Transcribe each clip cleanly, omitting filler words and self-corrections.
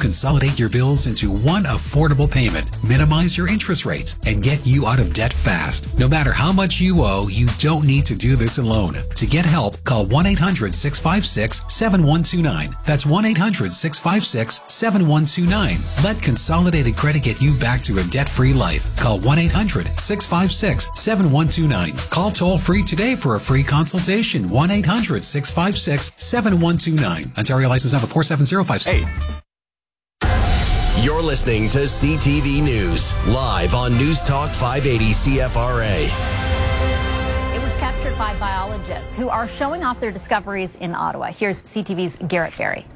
consolidate your bills into one affordable payment, minimize your interest rates, and get you out of debt fast. No matter how much you owe, you don't need to do this alone. To get help, call 1-800-656-7129. That's 1-800-656-7129. Let Consolidated Credit get you back to a debt-free life. Call 1-800-656-7129. Call toll-free today for a free consultation. 1-800-656-7129. Ontario license number 47058. You're listening to CTV News, live on News Talk 580 CFRA. It was captured by biologists who are showing off their discoveries in Ottawa. Here's CTV's Garrett Berry.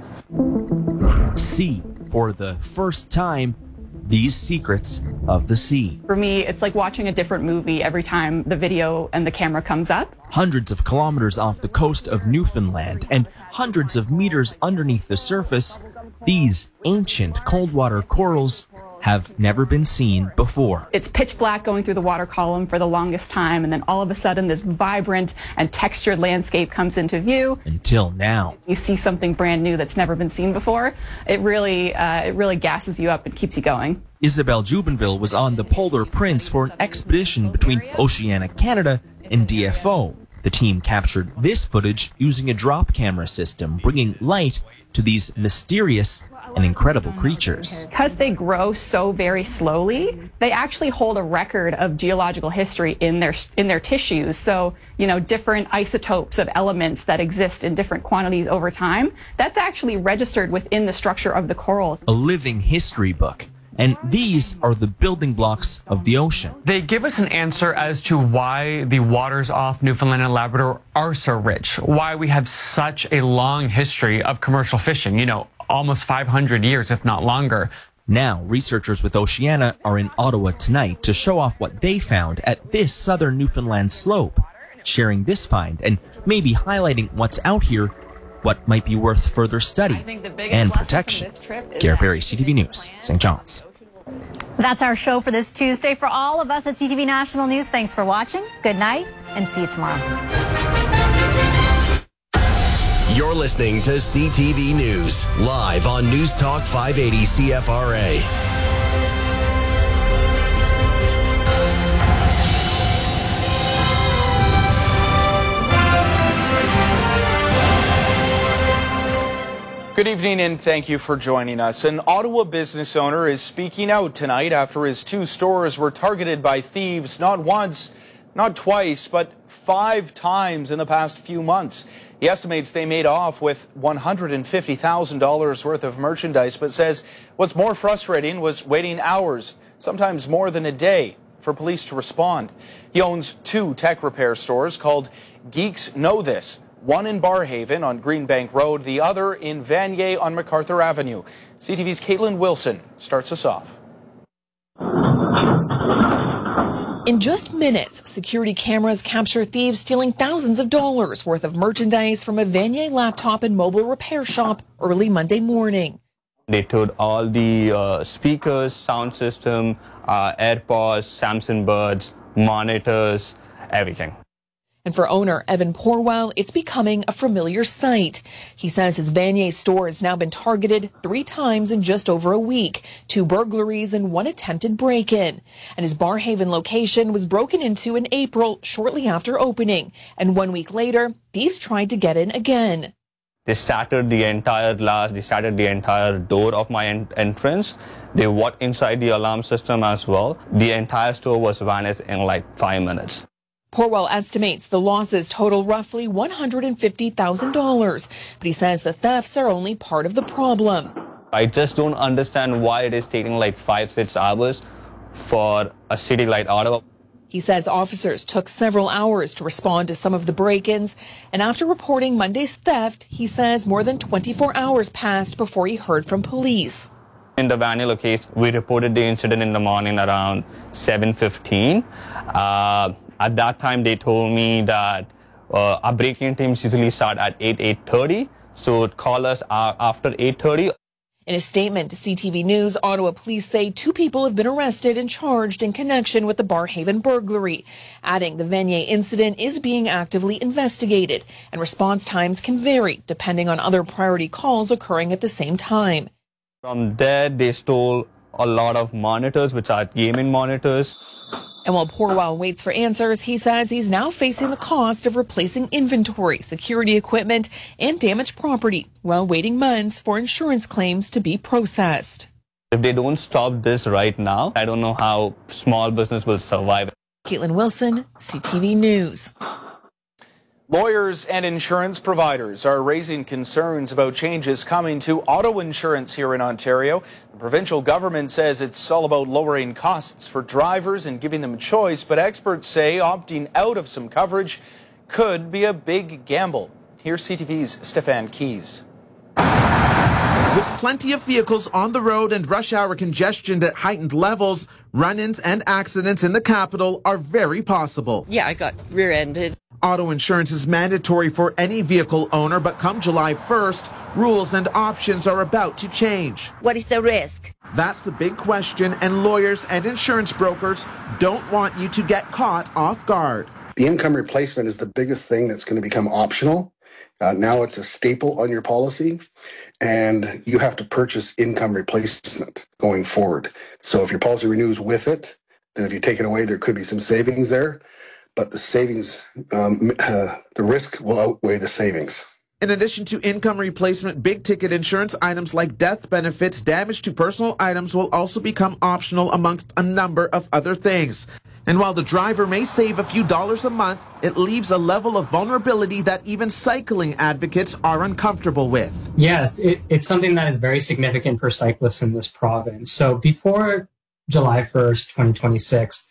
See, for the first time, these secrets of the sea. For me, it's like watching a different movie every time the video and the camera comes up. Hundreds of kilometers off the coast of Newfoundland and hundreds of meters underneath the surface, these ancient cold water corals have never been seen before. It's pitch black going through the water column for the longest time, and then all of a sudden this vibrant and textured landscape comes into view. Until now. You see something brand new that's never been seen before. It really gasses you up and keeps you going. Isabelle Jubenville was on the Polar Prince for an expedition between Oceanic Canada and DFO. The team captured this footage using a drop camera system, bringing light to these mysterious and incredible creatures. Because they grow so very slowly, they actually hold a record of geological history in their tissues. So, different isotopes of elements that exist in different quantities over time, that's actually registered within the structure of the corals. A living history book. And these are the building blocks of the ocean. They give us an answer as to why the waters off Newfoundland and Labrador are so rich, why we have such a long history of commercial fishing, almost 500 years, if not longer. Now, researchers with Oceana are in Ottawa tonight to show off what they found at this southern Newfoundland slope, sharing this find and maybe highlighting what's out here, what might be worth further study and protection. Garrett Berry, CTV News, St. John's. That's our show for this Tuesday. For all of us at CTV National News, thanks for watching. Good night, and see you tomorrow. You're listening to CTV News, live on News Talk 580 CFRA. Good evening and thank you for joining us. An Ottawa business owner is speaking out tonight after his 2 stores were targeted by thieves not once, not twice, but 5 times in the past few months. He estimates they made off with $150,000 worth of merchandise, but says what's more frustrating was waiting hours, sometimes more than a day, for police to respond. He owns 2 tech repair stores called Geeks Know This. One in Barrhaven on Greenbank Road, the other in Vanier on MacArthur Avenue. CTV's Caitlin Wilson starts us off. In just minutes, security cameras capture thieves stealing thousands of dollars worth of merchandise from a Vanier laptop and mobile repair shop early Monday morning. They took all the speakers, sound system, AirPods, Samsung Buds, monitors, everything. And for owner Evan Porwell, it's becoming a familiar sight. He says his Vanier store has now been targeted 3 times in just over a week, 2 burglaries and 1 attempted break-in. And his Barrhaven location was broken into in April, shortly after opening. And 1 week later, thieves tried to get in again. They shattered the entire glass, they shattered the entire door of my entrance. They walked inside the alarm system as well. The entire store was vanished in like 5 minutes. Porwell estimates the losses total roughly $150,000, but he says the thefts are only part of the problem. I just don't understand why it is taking like 5-6 hours for a city like Ottawa. He says officers took several hours to respond to some of the break-ins, and after reporting Monday's theft, he says more than 24 hours passed before he heard from police. In the Vanilla case, we reported the incident in the morning around 7:15. At that time, they told me that our break-in teams usually start at 8:30, so call us after 8:30. In a statement to CTV News, Ottawa police say 2 people have been arrested and charged in connection with the Barrhaven burglary, adding the Vanier incident is being actively investigated, and response times can vary depending on other priority calls occurring at the same time. From there, they stole a lot of monitors, which are gaming monitors. And while Porwell waits for answers, he says he's now facing the cost of replacing inventory, security equipment, and damaged property while waiting months for insurance claims to be processed. If they don't stop this right now, I don't know how small business will survive. Caitlin Wilson, CTV News. Lawyers and insurance providers are raising concerns about changes coming to auto insurance here in Ontario. The provincial government says it's all about lowering costs for drivers and giving them a choice, but experts say opting out of some coverage could be a big gamble. Here's CTV's Stefan Keys. With plenty of vehicles on the road and rush hour congestion at heightened levels, run-ins and accidents in the capital are very possible. Yeah, I got rear-ended. Auto insurance is mandatory for any vehicle owner, but come July 1st, rules and options are about to change. What is the risk? That's the big question, and lawyers and insurance brokers don't want you to get caught off guard. The income replacement is the biggest thing that's going to become optional. Now it's a staple on your policy, and you have to purchase income replacement going forward. So if your policy renews with it, then if you take it away, there could be some savings there. But the savings, the risk will outweigh the savings. In addition to income replacement, big-ticket insurance items like death benefits, damage to personal items will also become optional amongst a number of other things. And while the driver may save a few dollars a month, it leaves a level of vulnerability that even cycling advocates are uncomfortable with. Yes, it's something that is very significant for cyclists in this province. So before July 1st, 2026,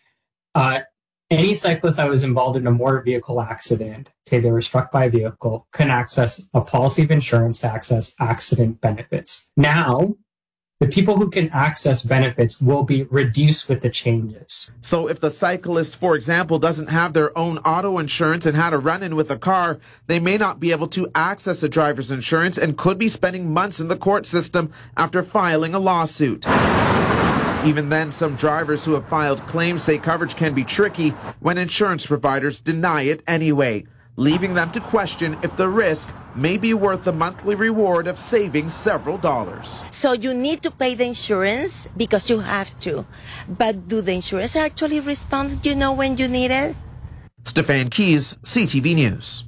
any cyclist that was involved in a motor vehicle accident, say they were struck by a vehicle, can access a policy of insurance to access accident benefits. Now, the people who can access benefits will be reduced with the changes. So if the cyclist, for example, doesn't have their own auto insurance and had a run-in with a car, they may not be able to access a driver's insurance and could be spending months in the court system after filing a lawsuit. Even then, some drivers who have filed claims say coverage can be tricky when insurance providers deny it anyway, leaving them to question if the risk may be worth the monthly reward of saving several dollars. So you need to pay the insurance because you have to. But do the insurance actually respond, when you need it? Stefan Keys, CTV News.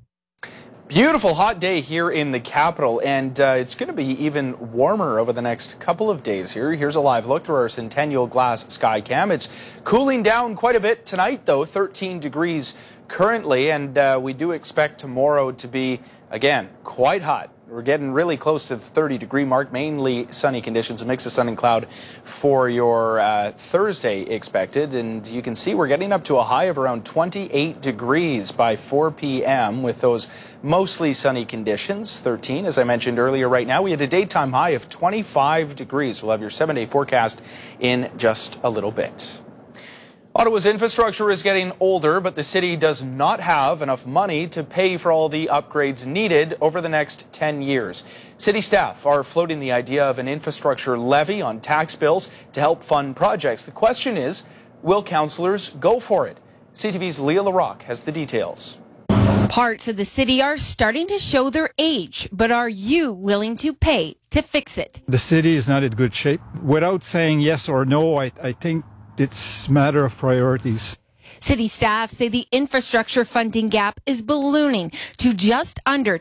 Beautiful hot day here in the capital, and it's going to be even warmer over the next couple of days here. Here's a live look through our Centennial Glass Skycam. It's cooling down quite a bit tonight, though, 13 degrees currently, and we do expect tomorrow to be, again, quite hot. We're getting really close to the 30-degree mark, mainly sunny conditions, a mix of sun and cloud for your Thursday expected. And you can see we're getting up to a high of around 28 degrees by 4 p.m. with those mostly sunny conditions. 13, as I mentioned earlier, right now we had a daytime high of 25 degrees. We'll have your 7-day forecast in just a little bit. Ottawa's infrastructure is getting older, but the city does not have enough money to pay for all the upgrades needed over the next 10 years. City staff are floating the idea of an infrastructure levy on tax bills to help fund projects. The question is, will councillors go for it? CTV's Leah LaRocque has the details. Parts of the city are starting to show their age, but are you willing to pay to fix it? The city is not in good shape. Without saying yes or no, I think it's a matter of priorities. City staff say the infrastructure funding gap is ballooning to just under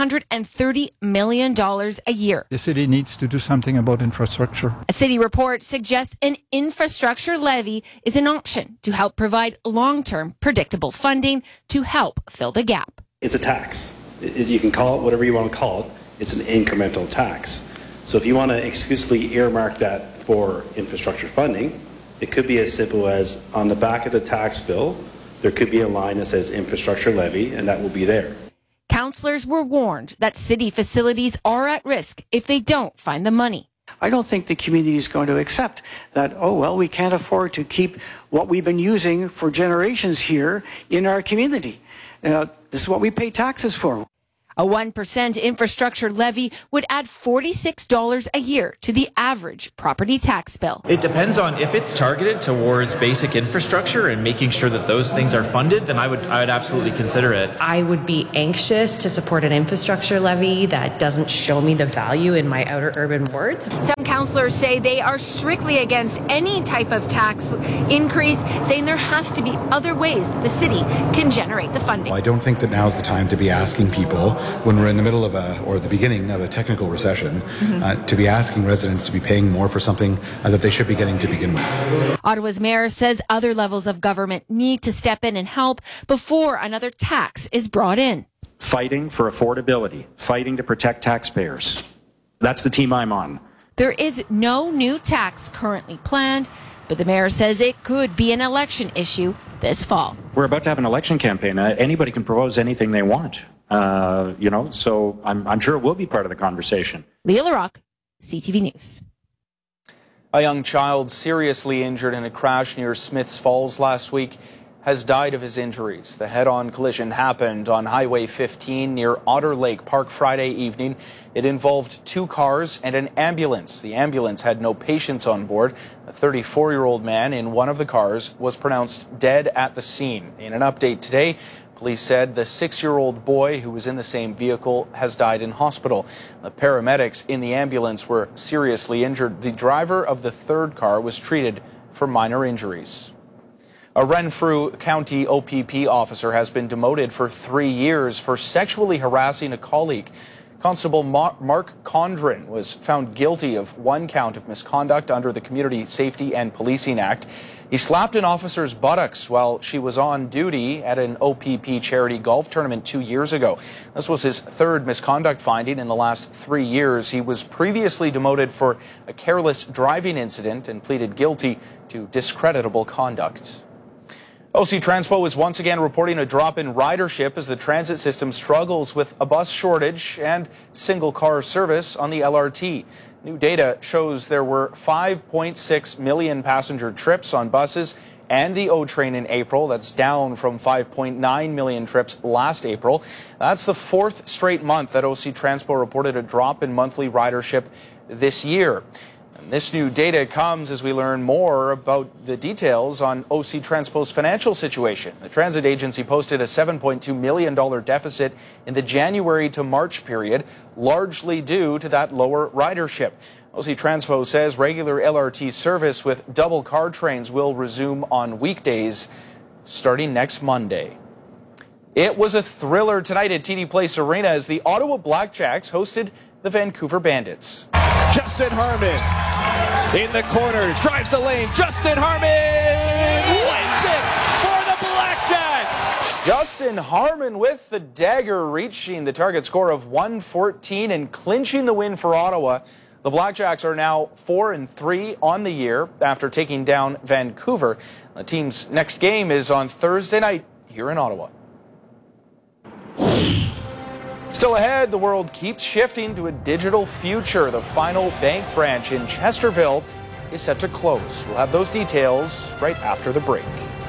$230 million a year. The city needs to do something about infrastructure. A city report suggests an infrastructure levy is an option to help provide long-term, predictable funding to help fill the gap. It's a tax. You can call it whatever you want to call it. It's an incremental tax. So if you want to exclusively earmark that for infrastructure funding, it could be as simple as on the back of the tax bill, there could be a line that says infrastructure levy, and that will be there. Councillors were warned that city facilities are at risk if they don't find the money. I don't think the community is going to accept that, we can't afford to keep what we've been using for generations here in our community. This is what we pay taxes for. A 1% infrastructure levy would add $46 a year to the average property tax bill. It depends on if it's targeted towards basic infrastructure and making sure that those things are funded, then I would absolutely consider it. I would be anxious to support an infrastructure levy that doesn't show me the value in my outer urban wards. Some councillors say they are strictly against any type of tax increase, saying there has to be other ways the city can generate the funding. I don't think that now's the time to be asking people, when we're in the middle of or the beginning of a technical recession, to be asking residents to be paying more for something that they should be getting to begin with. Ottawa's mayor says other levels of government need to step in and help before another tax is brought in. Fighting for affordability, fighting to protect taxpayers. That's the team I'm on. There is no new tax currently planned, but the mayor says it could be an election issue this fall. We're about to have an election campaign. Anybody can propose anything they want. So I'm sure it will be part of the conversation. Leah LaRocque, CTV News. A young child seriously injured in a crash near Smiths Falls last week has died of his injuries. The head-on collision happened on Highway 15 near Otter Lake Park Friday evening. It involved 2 cars and an ambulance. The ambulance had no patients on board. A 34-year-old man in one of the cars was pronounced dead at the scene. In an update today, police said the 6-year-old boy who was in the same vehicle has died in hospital. The paramedics in the ambulance were seriously injured. The driver of the third car was treated for minor injuries. A Renfrew County OPP officer has been demoted for 3 years for sexually harassing a colleague. Constable Mark Condren was found guilty of 1 count of misconduct under the Community Safety and Policing Act. He slapped an officer's buttocks while she was on duty at an OPP charity golf tournament 2 years ago. This was his 3rd misconduct finding in the last 3 years. He was previously demoted for a careless driving incident and pleaded guilty to discreditable conduct. OC Transpo is once again reporting a drop in ridership as the transit system struggles with a bus shortage and single-car service on the LRT. New data shows there were 5.6 million passenger trips on buses and the O-Train in April. That's down from 5.9 million trips last April. That's the 4th straight month that OC Transpo reported a drop in monthly ridership this year. And this new data comes as we learn more about the details on OC Transpo's financial situation. The transit agency posted a $7.2 million deficit in the January to March period, largely due to that lower ridership. OC Transpo says regular LRT service with double car trains will resume on weekdays starting next Monday. It was a thriller tonight at TD Place Arena as the Ottawa Blackjacks hosted the Vancouver Bandits. Justin Harmon in the corner, drives the lane. Justin Harmon wins it for the Blackjacks. Justin Harmon with the dagger, reaching the target score of 114 and clinching the win for Ottawa. The Blackjacks are now 4-3 on the year after taking down Vancouver. The team's next game is on Thursday night here in Ottawa. Still ahead, the world keeps shifting to a digital future. The final bank branch in Chesterville is set to close. We'll have those details right after the break.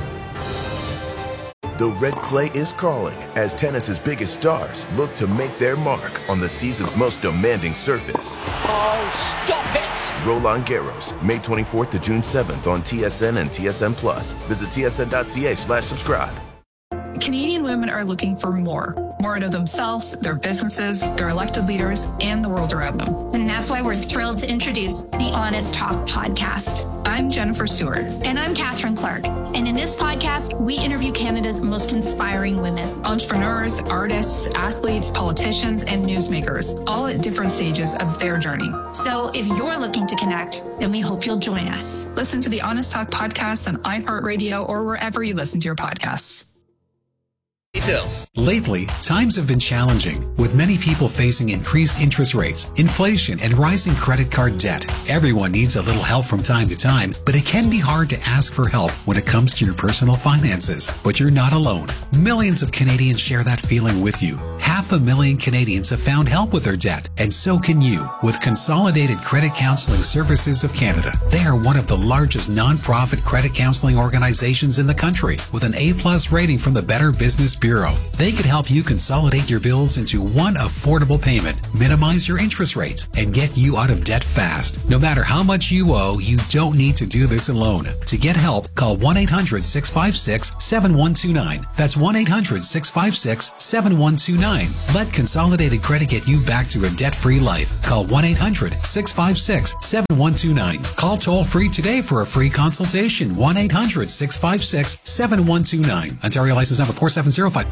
The red clay is calling as tennis's biggest stars look to make their mark on the season's most demanding surface. Oh, stop it! Roland Garros, May 24th to June 7th on TSN and TSN+. Visit tsn.ca/subscribe. Canadian women are looking for more out of themselves, their businesses, their elected leaders, and the world around them. And that's why we're thrilled to introduce the Honest Talk podcast. I'm Jennifer Stewart. And I'm Catherine Clark. And in this podcast, we interview Canada's most inspiring women. Entrepreneurs, artists, athletes, politicians, and newsmakers, all at different stages of their journey. So if you're looking to connect, then we hope you'll join us. Listen to the Honest Talk podcast on iHeartRadio or wherever you listen to your podcasts. Details. Lately, times have been challenging, with many people facing increased interest rates, inflation, and rising credit card debt. Everyone needs a little help from time to time, but it can be hard to ask for help when it comes to your personal finances. But you're not alone. Millions of Canadians share that feeling with you. 500,000 Canadians have found help with their debt, and so can you with Consolidated Credit Counseling Services of Canada. They are one of the largest non-profit credit counseling organizations in the country, with an A+ rating from the Better Business Bureau Bureau. They could help you consolidate your bills into one affordable payment, minimize your interest rates, and get you out of debt fast. No matter how much you owe, you don't need to do this alone. To get help, call 1-800-656-7129. That's 1-800-656-7129. Let Consolidated Credit get you back to a debt-free life. Call 1-800-656-7129. Call toll-free today for a free consultation. 1-800-656-7129. Ontario license number 4705.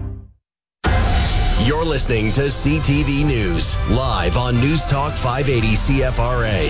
You're listening to CTV News, live on News Talk 580 CFRA.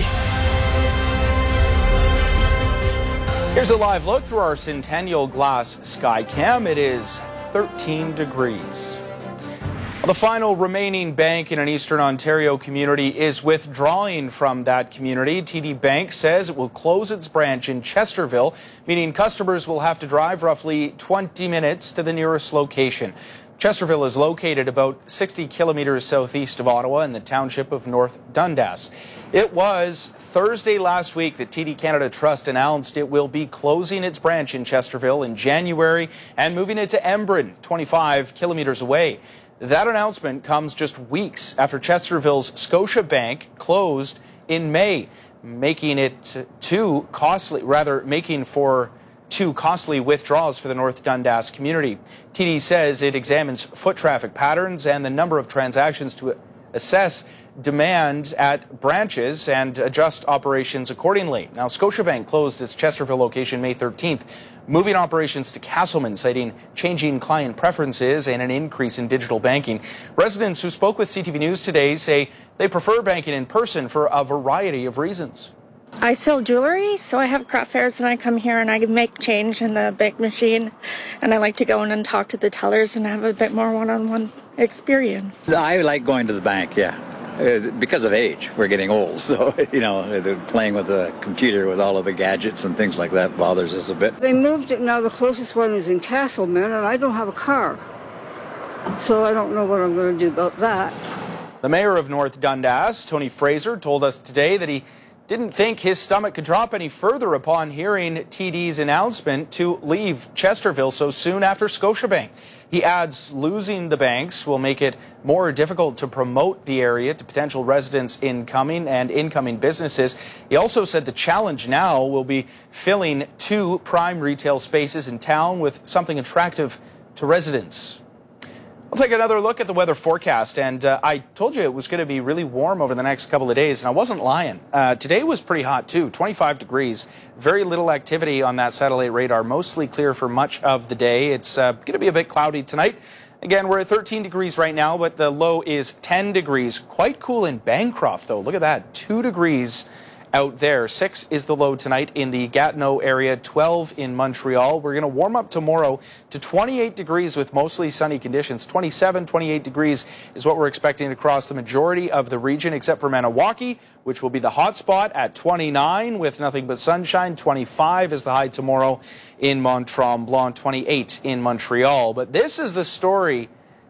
Here's a live look through our Centennial Glass Skycam. It is 13 degrees. The final remaining bank in an Eastern Ontario community is withdrawing from that community. TD Bank says it will close its branch in Chesterville, meaning customers will have to drive roughly 20 minutes to the nearest location. Chesterville is located about 60 kilometers southeast of Ottawa in the township of North Dundas. It was Thursday last week that TD Canada Trust announced it will be closing its branch in Chesterville in January and moving it to Embrun, 25 kilometers away. That announcement comes just weeks after Chesterville's Scotiabank closed in May, making for two costly withdrawals for the North Dundas community. TD says it examines foot traffic patterns and the number of transactions to assess demand at branches and adjust operations accordingly. Now, Scotiabank closed its Chesterville location May 13th, moving operations to Castleman, citing changing client preferences and an increase in digital banking. Residents who spoke with CTV News today say they prefer banking in person for a variety of reasons. I sell jewelry, so I have craft fairs and I come here and I can make change in the bank machine, and I like to go in and talk to the tellers and have a bit more one-on-one experience. I like going to the bank, yeah. Because of age, we're getting old, so, playing with the computer with all of the gadgets and things like that bothers us a bit. They moved it, now the closest one is in Castleman, and I don't have a car, so I don't know what I'm going to do about that. The mayor of North Dundas, Tony Fraser, told us today that he didn't think his stomach could drop any further upon hearing TD's announcement to leave Chesterville so soon after Scotiabank. He adds losing the banks will make it more difficult to promote the area to potential residents incoming and incoming businesses. He also said the challenge now will be filling two prime retail spaces in town with something attractive to residents. We'll take another look at the weather forecast, and I told you it was going to be really warm over the next couple of days, and I wasn't lying. Today was pretty hot too, 25 degrees. Very little activity on that satellite radar, mostly clear for much of the day. It's going to be a bit cloudy tonight. Again, we're at 13 degrees right now, but the low is 10 degrees. Quite cool in Bancroft, though. Look at that, 2 degrees out there. 6 is the low tonight in the Gatineau area, 12 in Montreal. We're going to warm up tomorrow to 28 degrees with mostly sunny conditions. 27, 28 degrees is what we're expecting across the majority of the region, except for Maniwaki, which will be the hot spot at 29 with nothing but sunshine. 25 is the high tomorrow in Mont-Tremblant, 28 in Montreal. But this is the story.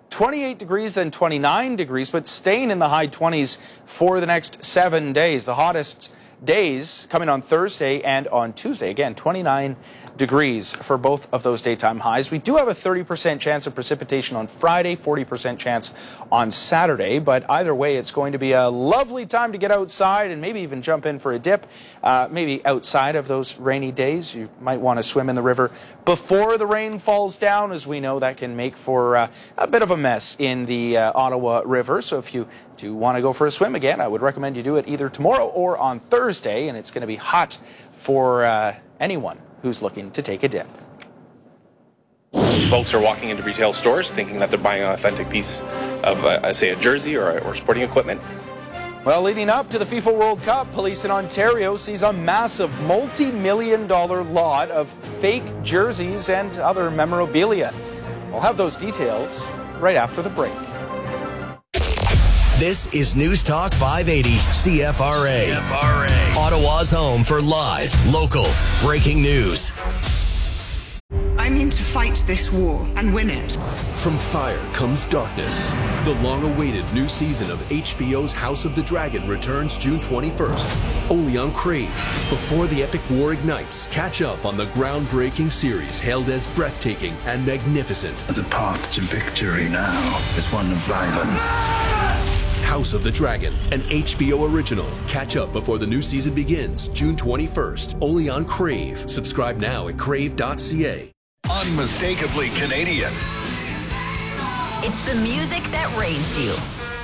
28 degrees, then 29 degrees, but staying in the high 20s for the next 7 days. The hottest days coming on Thursday and on Tuesday. Again, 29 degrees for both of those daytime highs. We do have a 30% chance of precipitation on Friday, 40% chance on Saturday, but either way, it's going to be a lovely time to get outside and maybe even jump in for a dip. Maybe outside of those rainy days, you might want to swim in the river before the rain falls down. As we know, that can make for a bit of a mess in the Ottawa River. So if you do want to go for a swim again, I would recommend you do it either tomorrow or on Thursday, and it's going to be hot for anyone who's looking to take a dip. Folks are walking into retail stores thinking that they're buying an authentic piece of, say, a jersey or sporting equipment. Well, leading up to the FIFA World Cup, police in Ontario sees a massive multi-million-dollar lot of fake jerseys and other memorabilia. We'll have those details right after the break. This is News Talk 580 CFRA. Ottawa's home for live, local, breaking news. I mean to fight this war and win it. From fire comes darkness. The long-awaited new season of HBO's House of the Dragon returns June 21st, only on Crave. Before the epic war ignites, catch up on the groundbreaking series hailed as breathtaking and magnificent. The path to victory now is one of violence. House of the Dragon, an HBO original. Catch up before the new season begins June 21st, only on Crave. Subscribe now at crave.ca. Unmistakably Canadian. It's the music that raised you.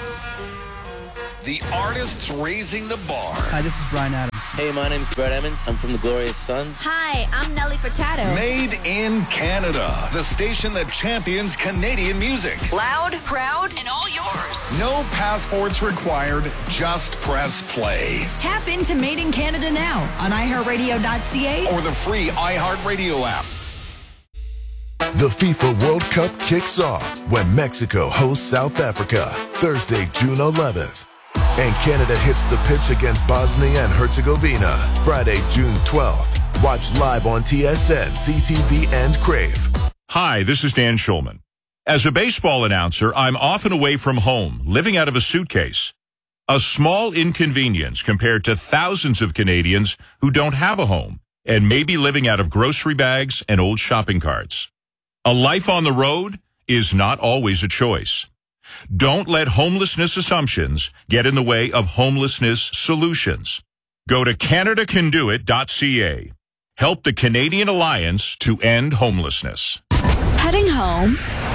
The artists raising the bar. Hi, this is Bryan Adams. Hey, my name's Brett Emmons. I'm from the Glorious Sons. Hi, I'm Nelly Furtado. Made in Canada. The station that champions Canadian music. Loud, proud, and all yours. No passports required. Just press play. Tap into Made in Canada now on iHeartRadio.ca or the free iHeartRadio app. The FIFA World Cup kicks off when Mexico hosts South Africa, Thursday, June 11th. And Canada hits the pitch against Bosnia and Herzegovina, Friday, June 12th. Watch live on TSN, CTV, and Crave. Hi, this is Dan Schulman. As a baseball announcer, I'm often away from home, living out of a suitcase. A small inconvenience compared to thousands of Canadians who don't have a home and may be living out of grocery bags and old shopping carts. A life on the road is not always a choice. Don't let homelessness assumptions get in the way of homelessness solutions. Go to CanadaCanDoIt.ca. Help the Canadian Alliance to end homelessness. Heading home?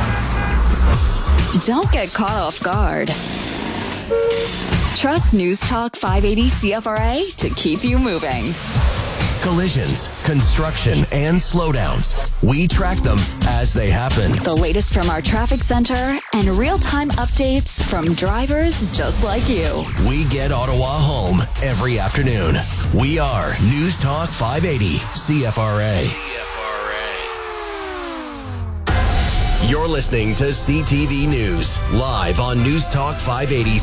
Don't get caught off guard. Trust News Talk 580 CFRA to keep you moving. Collisions, construction, and slowdowns. We track them as they happen. The latest from our traffic center and real-time updates from drivers just like you. We get Ottawa home every afternoon. We are News Talk 580 CFRA. You're listening to CTV News, live on News Talk 580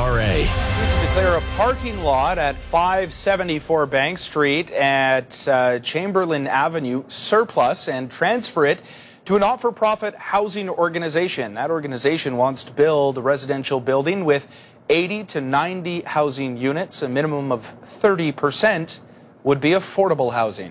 CFRA. Declare a parking lot at 574 Bank Street at Chamberlain Avenue surplus and transfer it to a not-for-profit housing organization. That organization wants to build a residential building with 80 to 90 housing units. A minimum of 30% would be affordable housing.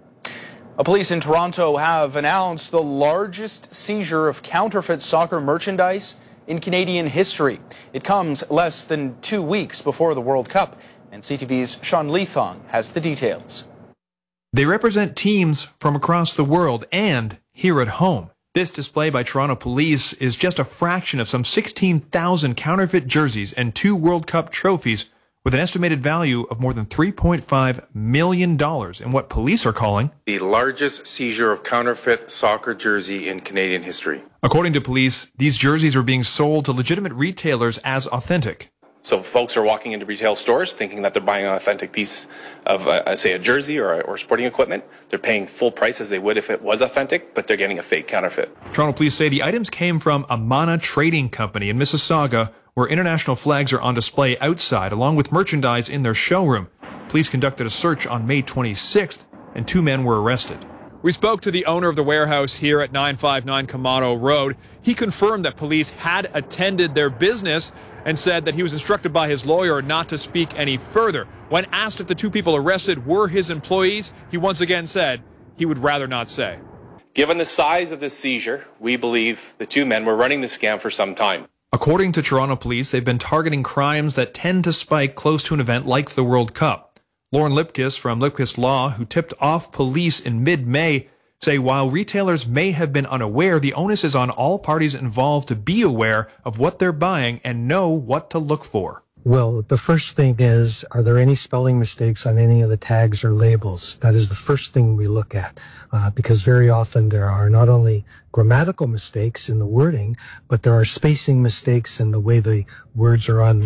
Police in Toronto have announced the largest seizure of counterfeit soccer merchandise in Canadian history. It comes less than 2 weeks before the World Cup, and CTV's Sean Leathong has the details. They represent teams from across the world and here at home. This display by Toronto police is just a fraction of some 16,000 counterfeit jerseys and 2 World Cup trophies with an estimated value of more than $3.5 million in what police are calling the largest seizure of counterfeit soccer jersey in Canadian history. According to police, these jerseys are being sold to legitimate retailers as authentic. So folks are walking into retail stores thinking that they're buying an authentic piece of, say, a jersey or sporting equipment. They're paying full price as they would if it was authentic, but they're getting a fake counterfeit. Toronto police say the items came from Amana Trading Company in Mississauga, where international flags are on display outside, along with merchandise in their showroom. Police conducted a search on May 26th, and 2 men were arrested. We spoke to the owner of the warehouse here at 959 Camano Road. He confirmed that police had attended their business and said that he was instructed by his lawyer not to speak any further. When asked if the 2 people arrested were his employees, he once again said he would rather not say. Given the size of this seizure, we believe the 2 men were running the scam for some time. According to Toronto police, they've been targeting crimes that tend to spike close to an event like the World Cup. Lauren Lipkiss from Lipkiss Law, who tipped off police in mid-May, say while retailers may have been unaware, the onus is on all parties involved to be aware of what they're buying and know what to look for. Well, the first thing is, are there any spelling mistakes on any of the tags or labels? That is the first thing we look at, because very often there are not only grammatical mistakes in the wording, but there are spacing mistakes in the way the words are on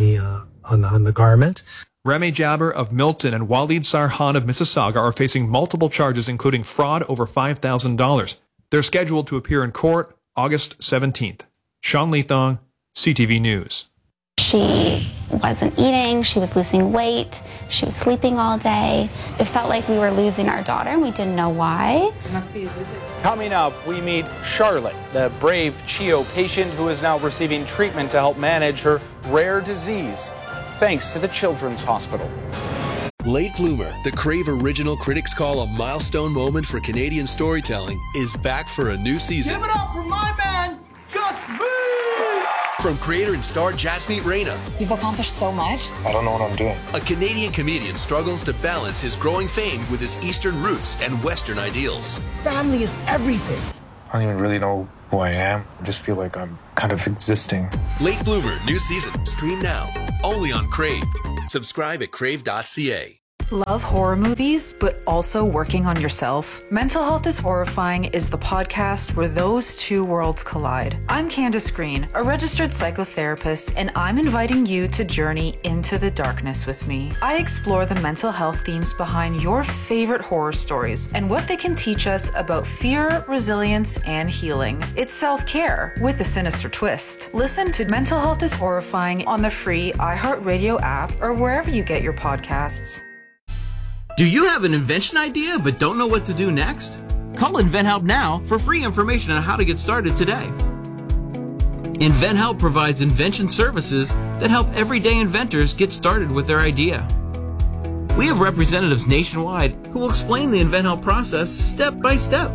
the garment. Remy Jabber of Milton and Waleed Sarhan of Mississauga are facing multiple charges, including fraud over $5,000. They're scheduled to appear in court August 17th. Sean Leathong, CTV News. She wasn't eating, she was losing weight, she was sleeping all day. It felt like we were losing our daughter and we didn't know why. Coming up, we meet Charlotte, the brave CHEO patient who is now receiving treatment to help manage her rare disease, thanks to the Children's Hospital. Late Bloomer, the Crave original critics call a milestone moment for Canadian storytelling, is back for a new season. Give it up for my man, Just Me! From creator and star Jasmeet Reyna. You've accomplished so much. I don't know what I'm doing. A Canadian comedian struggles to balance his growing fame with his Eastern roots and Western ideals. Family is everything. I don't even really know who I am. I just feel like I'm kind of existing. Late Bloomer, new season. Stream now. Only on Crave. Subscribe at crave.ca. Love horror movies, but also working on yourself? Mental Health is Horrifying is the podcast where those two worlds collide. I'm Candace Green, a registered psychotherapist, and I'm inviting you to journey into the darkness with me. I explore the mental health themes behind your favorite horror stories and what they can teach us about fear, resilience, and healing. It's self-care with a sinister twist. Listen to Mental Health is Horrifying on the free iHeartRadio app or wherever you get your podcasts. Do you have an invention idea but don't know what to do next? Call InventHelp now for free information on how to get started today. InventHelp provides invention services that help everyday inventors get started with their idea. We have representatives nationwide who will explain the InventHelp process step by step.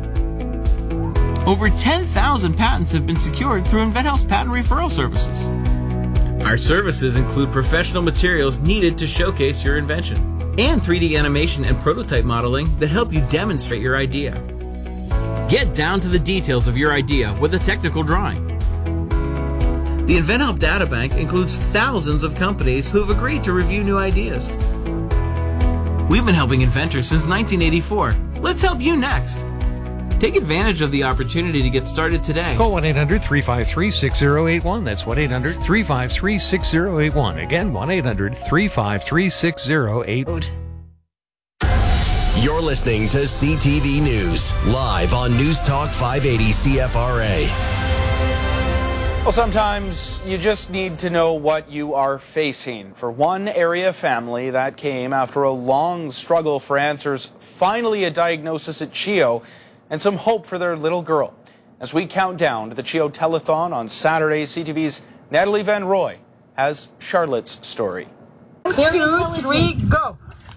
Over 10,000 patents have been secured through InventHelp's patent referral services. Our services include professional materials needed to showcase your invention, and 3D animation and prototype modeling that help you demonstrate your idea. Get down to the details of your idea with a technical drawing. The InventHelp Databank includes thousands of companies who have agreed to review new ideas. We've been helping inventors since 1984. Let's help you next. Take advantage of the opportunity to get started today. Call 1-800-353-6081. That's 1-800-353-6081. Again, 1-800-353-6081. You're listening to CTV News, live on News Talk 580 CFRA. Well, sometimes you just need to know what you are facing. For one area family, that came after a long struggle for answers, finally a diagnosis at CHEO, and some hope for their little girl. As we count down to the CHEO Telethon on Saturday, CTV's Natalie Van Roy has Charlotte's story. 2, 3, go!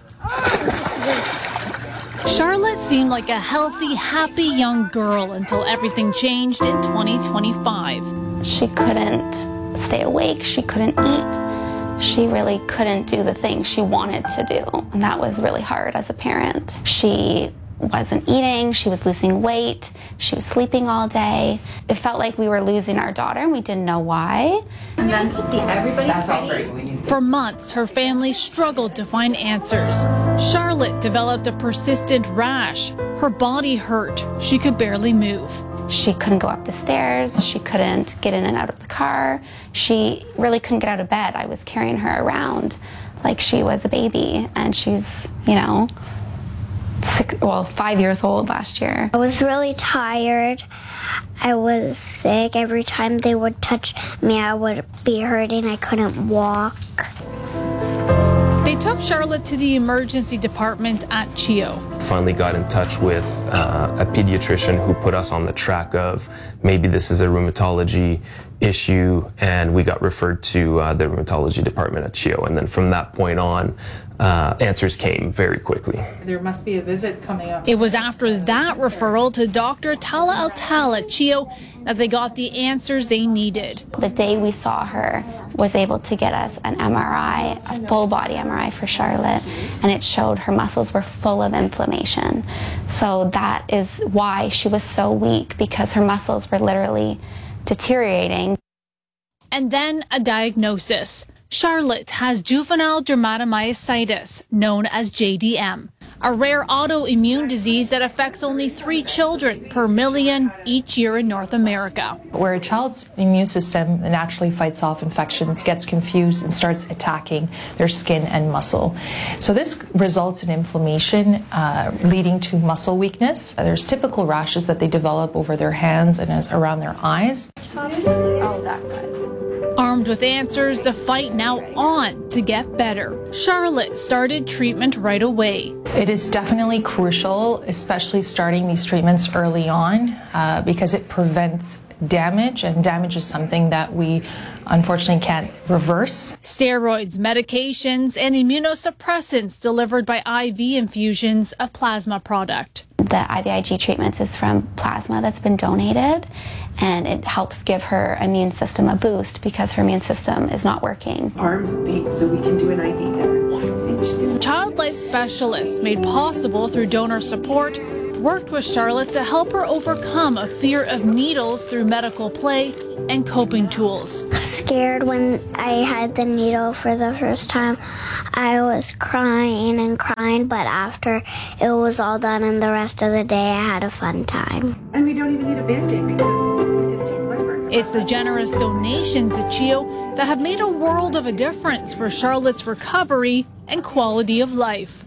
Charlotte seemed like a healthy, happy young girl until everything changed in 2025. She couldn't stay awake, she couldn't eat. She really couldn't do the things she wanted to do, and that was really hard as a parent. She wasn't eating, she was losing weight, she was sleeping all day. It felt like we were losing our daughter and we didn't know why. And then to see everybody's ready. For months, her family struggled to find answers. Charlotte developed a persistent rash. Her body hurt. She could barely move. She couldn't go up the stairs. She couldn't get in and out of the car. She really couldn't get out of bed. I was carrying her around like she was a baby, and she's, 5 years old last year. I was really tired. I was sick. Every time they would touch me, I would be hurting. I couldn't walk. They took Charlotte to the emergency department at CHEO. Finally got in touch with a pediatrician who put us on the track of maybe this is a rheumatology issue, and we got referred to the rheumatology department at CHEO. And then from that point on, answers came very quickly. There must be a visit coming up. It was after that referral to Dr. Tala Al-Tal at CHEO that they got the answers they needed. The day we saw her was able to get us an MRI, a full body MRI for Charlotte, and it showed her muscles were full of inflammation. So that is why she was so weak, because her muscles were literally deteriorating. And then a diagnosis. Charlotte has juvenile dermatomyositis, known as JDM, a rare autoimmune disease that affects only 3 children per million each year in North America. Where a child's immune system naturally fights off infections, gets confused, and starts attacking their skin and muscle. So this results in inflammation, leading to muscle weakness. There's typical rashes that they develop over their hands and around their eyes. Oh, that's it. Armed with answers, the fight now on to get better. Charlotte started treatment right away. It is definitely crucial, especially starting these treatments early on, because it prevents damage, and damage is something that we unfortunately can't reverse. Steroids, medications, and immunosuppressants delivered by IV infusions of plasma product. The IVIG treatments is from plasma that's been donated, and it helps give her immune system a boost because her immune system is not working. Arms big so we can do an IV there. Child Life Specialists, made possible through donor support, worked with Charlotte to help her overcome a fear of needles through medical play and coping tools. Scared when I had the needle for the first time. I was crying and crying, but after it was all done and the rest of the day, I had a fun time. And we don't even need a Band-Aid because we didn't get blood work. It's the generous donations at CHEO that have made a world of a difference for Charlotte's recovery and quality of life.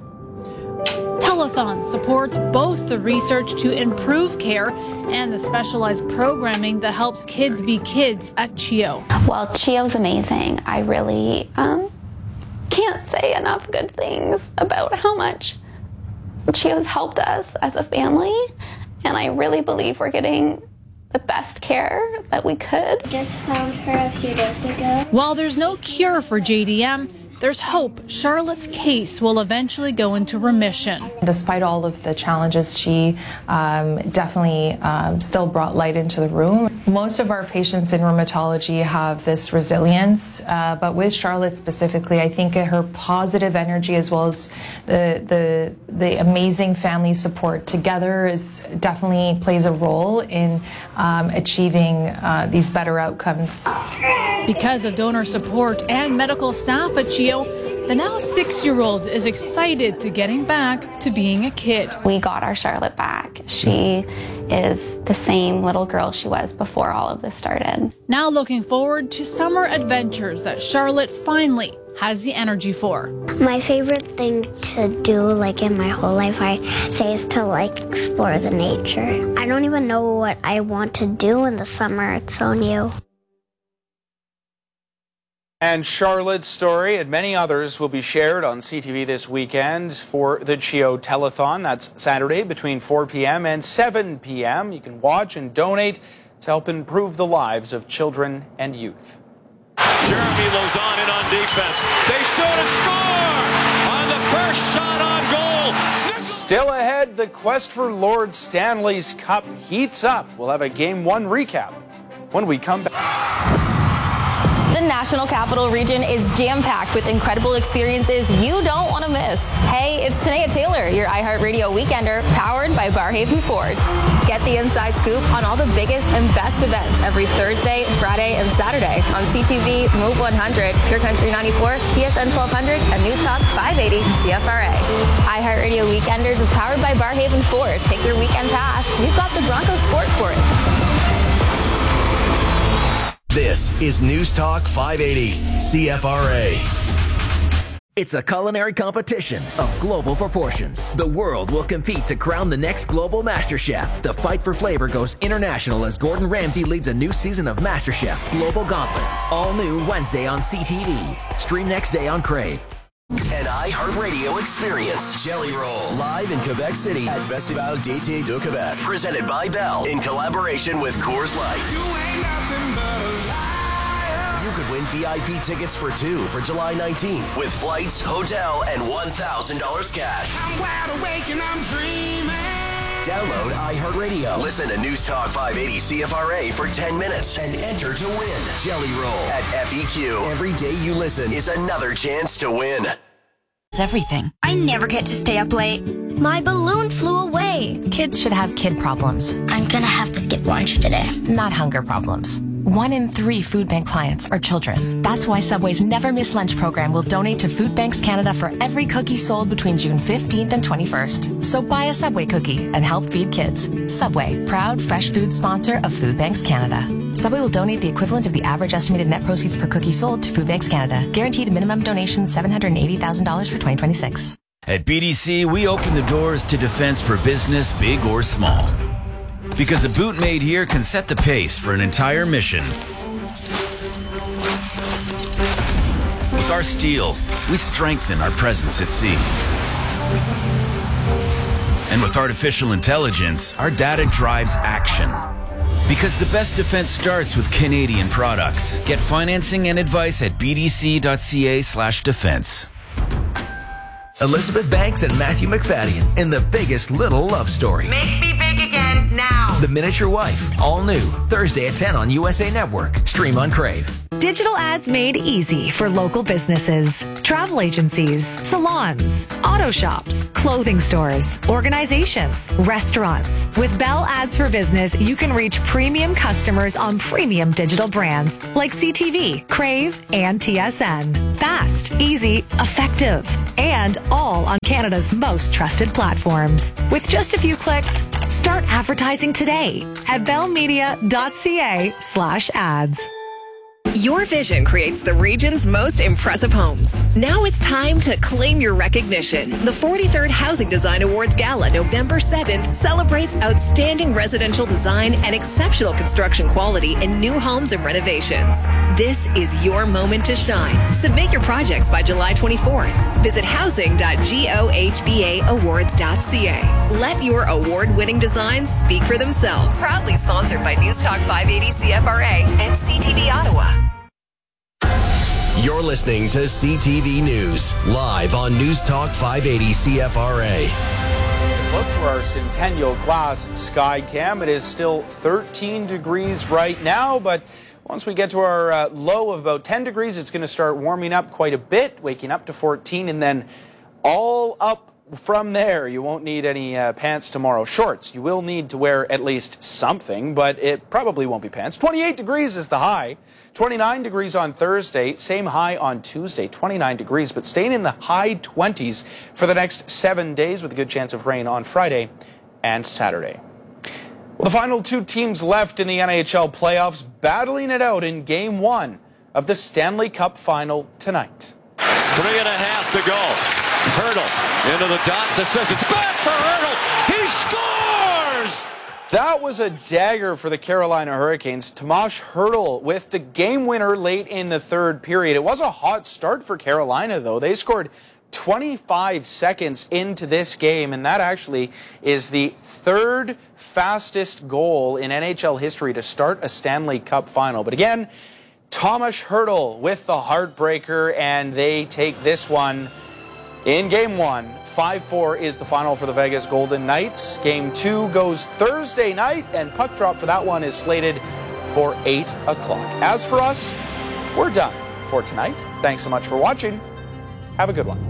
Telethon supports both the research to improve care and the specialized programming that helps kids be kids at CHEO. Well, CHEO's amazing. I really can't say enough good things about how much CHEO's helped us as a family, and I really believe we're getting the best care that we could. Just found her a few days ago. While there's no cure for JDM, there's hope Charlotte's case will eventually go into remission. Despite all of the challenges, she definitely still brought light into the room. Most of our patients in rheumatology have this resilience, but with Charlotte specifically, I think her positive energy as well as the amazing family support together is definitely plays a role in achieving these better outcomes. Because of donor support and medical staff at CHEO, the now 6-year-old is excited to getting back to being a kid. We got our Charlotte back. She is the same little girl she was before all of this started. Now looking forward to summer adventures that Charlotte finally has the energy for. My favorite thing to do, like in my whole life, I say, is to explore the nature. I don't even know what I want to do in the summer. It's so new. And Charlotte's story and many others will be shared on CTV this weekend for the CHEO Telethon. That's Saturday between 4 p.m. and 7 p.m. You can watch and donate to help improve the lives of children and youth. Jeremy Lauzon in on defense. They shoot and score on the first shot on goal. Still ahead, the quest for Lord Stanley's Cup heats up. We'll have a Game 1 recap when we come back. The National Capital Region is jam-packed with incredible experiences you don't want to miss. Hey, it's Tanea Taylor, your iHeartRadio Weekender, powered by Barrhaven Ford. Get the inside scoop on all the biggest and best events every Thursday, Friday, and Saturday on CTV, Move 100, Pure Country 94, TSN 1200, and News Talk 580 CFRA. iHeartRadio Weekenders is powered by Barrhaven Ford. Take your weekend path. We've got the Broncos Sport for it. This is News Talk 580 CFRA. It's a culinary competition of global proportions. The world will compete to crown the next global MasterChef. The fight for flavor goes international as Gordon Ramsay leads a new season of MasterChef Global Gauntlet. All new Wednesday on CTV. Stream next day on Crave. An iHeartRadio experience. Jelly Roll, live in Quebec City at Festival d'été de Québec. Presented by Bell in collaboration with Coors Light. You could win VIP tickets for 2 for July 19th with flights, hotel, and $1,000 cash. I'm wide awake and I'm dreaming. Download iHeartRadio. Listen to News Talk 580 CFRA for 10 minutes and enter to win. Jelly Roll at FEQ. Every day you listen is another chance to win. It's everything. I never get to stay up late. My balloon flew away. Kids should have kid problems. I'm gonna have to skip lunch today. Not hunger problems. 1 in 3 food bank clients are children. That's why Subway's Never Miss Lunch program will donate to Food Banks Canada for every cookie sold between June 15th and 21st. So buy a Subway cookie and help feed kids. Subway, proud fresh food sponsor of Food Banks Canada. Subway will donate the equivalent of the average estimated net proceeds per cookie sold to Food Banks Canada. Guaranteed minimum donation $780,000 for 2026. At BDC, we open the doors to defense for business, big or small. Because a boot made here can set the pace for an entire mission. With our steel, we strengthen our presence at sea. And with artificial intelligence, our data drives action. Because the best defense starts with Canadian products. Get financing and advice at bdc.ca/defense. Elizabeth Banks and Matthew McFadden in The Biggest Little Love Story. Make me big again now. The Miniature Wife, all new, Thursday at 10 on USA Network. Stream on Crave. Digital ads made easy for local businesses, travel agencies, salons, auto shops, clothing stores, organizations, restaurants. With Bell Ads for Business, you can reach premium customers on premium digital brands like CTV, Crave, and TSN. Fast, easy, effective, and all on Canada's most trusted platforms. With just a few clicks, start advertising today at bellmedia.ca/ads. Your vision creates the region's most impressive homes. Now it's time to claim your recognition. The 43rd Housing Design Awards Gala, November 7th, celebrates outstanding residential design and exceptional construction quality in new homes and renovations. This is your moment to shine. Submit your projects by July 24th. Visit housing.gohbaawards.ca. Let your award-winning designs speak for themselves. Proudly sponsored by News Talk 580 CFRA and CTV Ottawa. You're listening to CTV News, live on News Talk 580 CFRA. Look for our Centennial Class Sky Cam. It is still 13 degrees right now, but once we get to our low of about 10 degrees, it's going to start warming up quite a bit, waking up to 14, and then all up from there. You won't need any pants tomorrow. Shorts, you will need to wear at least something, but it probably won't be pants. 28 degrees is the high. 29 degrees on Thursday, same high on Tuesday, 29 degrees, but staying in the high 20s for the next 7 days with a good chance of rain on Friday and Saturday. Well, the final two teams left in the NHL playoffs battling it out in Game 1 of the Stanley Cup Final tonight. 3.5 to go. Hurdle into the dot to says it's back for Hurdle. He scores! That was a dagger for the Carolina Hurricanes. Tomas Hurdle with the game winner late in the third period. It was a hot start for Carolina, though. They scored 25 seconds into this game, and that actually is the third fastest goal in NHL history to start a Stanley Cup final. But again, Tomas Hurdle with the heartbreaker, and they take this one in Game 1. 5-4 is the final for the Vegas Golden Knights. Game 2 goes Thursday night, and puck drop for that one is slated for 8 o'clock. As for us, we're done for tonight. Thanks so much for watching. Have a good one.